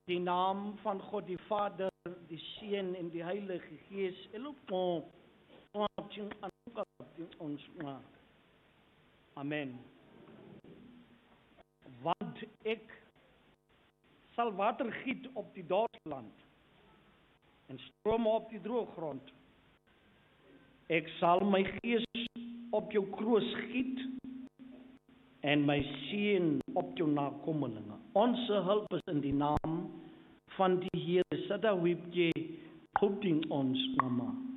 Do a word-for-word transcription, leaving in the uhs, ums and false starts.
die naam van God die Vader, die Seun en die Heilige Gees, elopon, ons maar. Amen. Want ek sal water giet op die dorsland en strome op die droë grond. Ek sal my gees op jou kroos giet en my seën op jou nakommelinge. Onze hulp is in die naam van die Here. Sada wipje, hoping ons, mama.